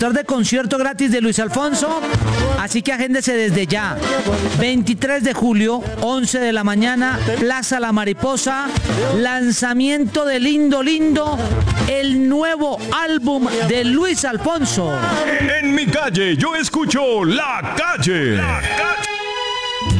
de concierto gratis de Luis Alfonso, así que agéndese desde ya. 23 de julio, 11 de la mañana, Plaza La Mariposa, lanzamiento de Lindo Lindo, el nuevo álbum de Luis Alfonso. En mi calle, yo escucho La Calle. La Calle.